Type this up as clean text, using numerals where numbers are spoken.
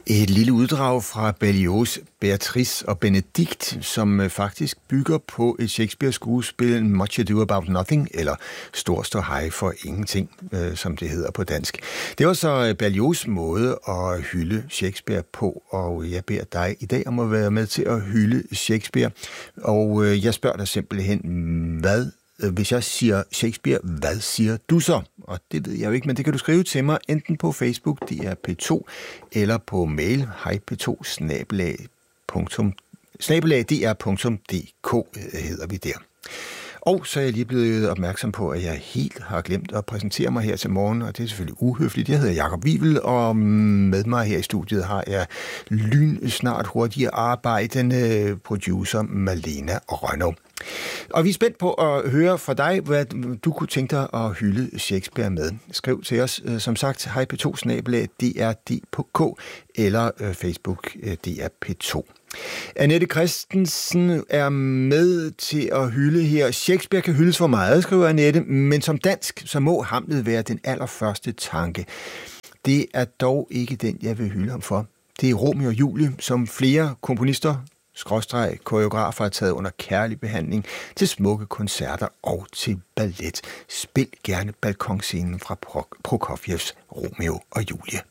Et lille uddrag fra Berlioz' Beatrice og Benedikt, som faktisk bygger på et Shakespeare-skuespil Much Ado About Nothing, eller Stor ståhej for ingenting, som det hedder på dansk. Det var så Berlioz' måde at hylde Shakespeare på, og jeg beder dig i dag om at være med til at hylde Shakespeare. Og jeg spørger dig simpelthen, hvis jeg siger Shakespeare, hvad siger du så? Og det ved jeg jo ikke, men det kan du skrive til mig, enten på Facebook, det er P2, eller på mail, hejp2@dr.dk hedder vi der. Og så er jeg lige blevet opmærksom på, at jeg helt har glemt at præsentere mig her til morgen, og det er selvfølgelig uhøfligt. Jeg hedder Jakob Wivel, og med mig her i studiet har jeg snart hurtigt arbejdende producer Malena Rønnow. Og vi er spændt på at høre fra dig, hvad du kunne tænke dig at hylde Shakespeare med. Skriv til os, som sagt, hejp2@dr.dk eller Facebook, DR P2. Annette Christensen er med til at hylde her. Shakespeare kan hyldes for meget, skriver Annette, men som dansk, så må Hamlet være den allerførste tanke. Det er dog ikke den, jeg vil hylde ham for. Det er Romeo og Julie, som flere komponister, koreografer har taget under kærlig behandling til smukke koncerter og til ballet. Spil gerne balkonscenen fra Prokofievs Romeo og Julie.